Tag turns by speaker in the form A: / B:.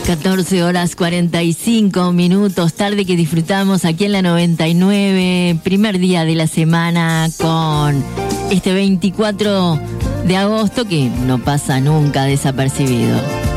A: 14 horas 45 minutos, tarde que disfrutamos aquí en la 99, primer día de la semana con este 24 de agosto que no pasa nunca desapercibido.